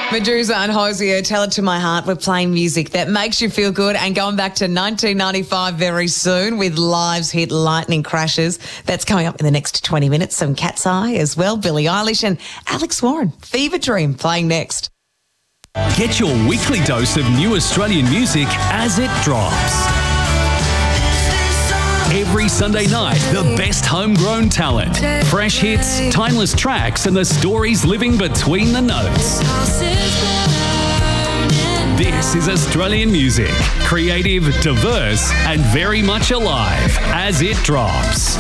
Medusa and Hosier, Tell It to My Heart. We're playing music that makes you feel good and going back to 1995 very soon with Live's hit Lightning Crashes. That's coming up in the next 20 minutes. Some Cat's Eye as well. Billie Eilish and Alex Warren, Fever Dream, playing next. Get your weekly dose of new Australian music as it drops. Every Sunday night, the best homegrown talent, fresh hits, timeless tracks, and the stories living between the notes. This is Australian music, creative, diverse, and very much alive as it drops.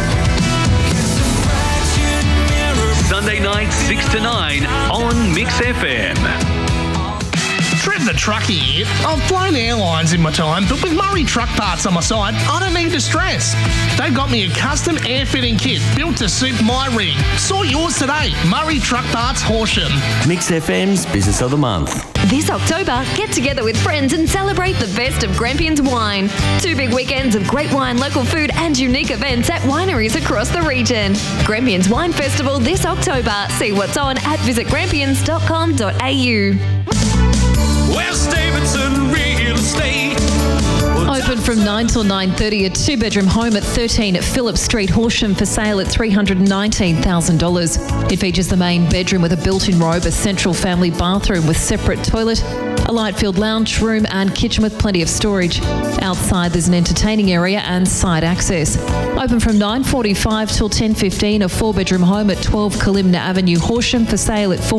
Sunday night, 6 to 9 on Mix FM. Trev the Truckie here. I've flown airlines in my time, but with Murray Truck Parts on my side, I don't need to stress. They've got me a custom air fitting kit built to suit my rig. Sort yours today. Murray Truck Parts, Horsham. Mix FM's Business of the Month. This October, get together with friends and celebrate the best of Grampians wine. 2 big weekends of great wine, local food and unique events at wineries across the region. Grampians Wine Festival this October. See what's on at visitgrampians.com.au. West Davidson Real Estate. Open from 9 till 9:30, a 2-bedroom home at 13 at Phillip Street, Horsham, for sale at $319,000. It features the main bedroom with a built-in robe, a central family bathroom with separate toilet, a light-filled lounge room and kitchen with plenty of storage. Outside there's an entertaining area and side access. Open from 9:45 till 10:15, a 4-bedroom home at 12 Kalimna Avenue, Horsham, for sale at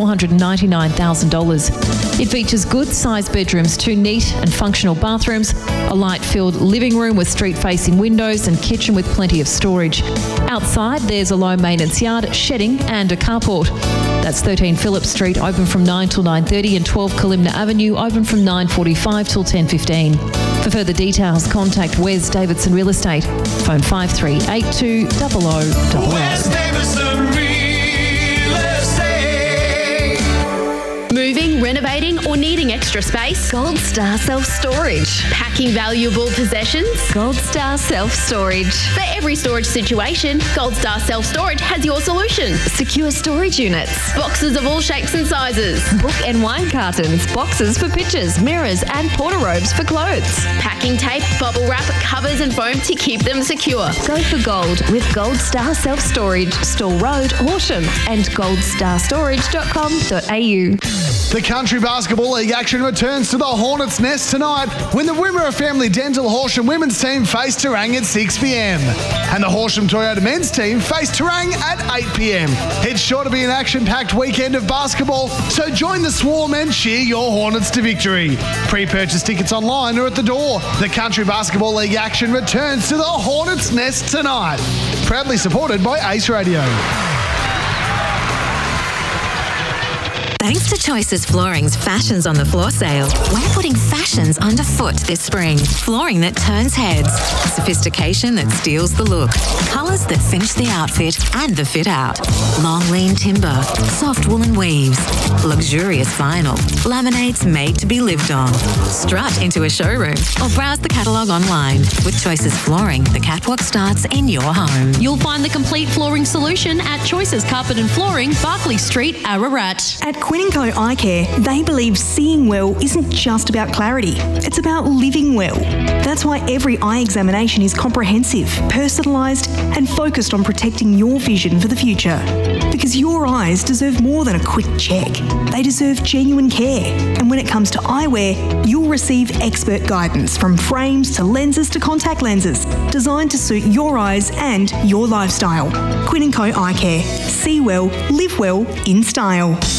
$499,000. It features good-sized bedrooms, 2 neat and functional bathrooms, a light-filled living room with street-facing windows and kitchen with plenty of storage. Outside there's a low-maintenance yard, shedding and a carport. That's 13 Phillip Street, open from 9 till 9:30, and 12 Kalimna Avenue, open from 9:45 till 10:15. For further details, contact Wes Davidson Real Estate. Phone 5382 0000. West Davidson Real Estate. Moving, renovating or needing extra space? Gold Star Self-Storage. Packing valuable possessions? Gold Star Self-Storage. For every storage situation, Gold Star Self-Storage has your solution. Secure storage units. Boxes of all shapes and sizes. Book and wine cartons. Boxes for pictures, mirrors and porta robes for clothes. Packing tape, bubble wrap, covers and foam to keep them secure. Go for gold with Gold Star Self-Storage, Stall Road, Horsham, and goldstarstorage.com.au. The Country Basketball League action returns to the Hornets' Nest tonight when the Wimmera Family Dental Horsham women's team face Terang at 6 p.m. and the Horsham Toyota men's team face Terang at 8 p.m. It's sure to be an action-packed weekend of basketball, so join the swarm and cheer your Hornets to victory. Pre-purchase tickets online or at the door. The Country Basketball League action returns to the Hornets' Nest tonight. Proudly supported by Ace Radio. Thanks to Choices Flooring's Fashions on the Floor sale, we're putting fashions underfoot this spring. Flooring that turns heads, sophistication that steals the look, colours that finish the outfit and the fit out. Long lean timber, soft woolen weaves, luxurious vinyl, laminates made to be lived on. Strut into a showroom or browse the catalogue online. With Choices Flooring, the catwalk starts in your home. You'll find the complete flooring solution at Choices Carpet and Flooring, Barclay Street, Ararat. At Quinn & Co Eye Care, they believe seeing well isn't just about clarity, it's about living well. That's why every eye examination is comprehensive, personalised and focused on protecting your vision for the future. Because your eyes deserve more than a quick check. They deserve genuine care. And when it comes to eyewear, you'll receive expert guidance from frames to lenses to contact lenses, designed to suit your eyes and your lifestyle. Quinn & Co Eye Care. See well, live well in style.